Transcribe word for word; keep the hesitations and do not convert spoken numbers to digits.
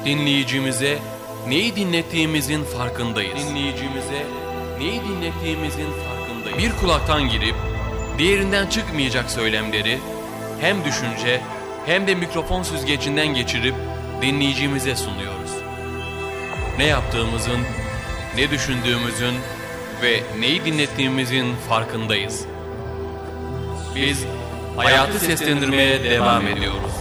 Dinleyicimize neyi dinlettiğimizin farkındayız. Dinleyicimize neyi dinlettiğimizin farkındayız. Bir kulaktan girip diğerinden çıkmayacak söylemleri hem düşünce hem de mikrofon süzgecinden geçirip dinleyicimize sunuyoruz. Ne yaptığımızın, ne düşündüğümüzün ve neyi dinlettiğimizin farkındayız. Biz hayatı seslendirmeye devam ediyoruz.